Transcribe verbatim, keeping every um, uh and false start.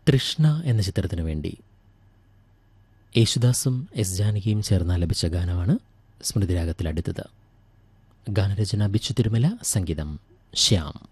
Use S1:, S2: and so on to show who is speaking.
S1: തൃഷ്ണ എന്ന ചിത്രത്തിനു വേണ്ടി യേശുദാസും എസ് ജാനകിയും ചേർന്ന് ആലപിച്ച ഗാനമാണ് സ്മൃതിരാഗത്തിൽ അടുത്തത്. ഗാനരചന ബിച്ചു തിരുമല, സംഗീതം ശ്യാം.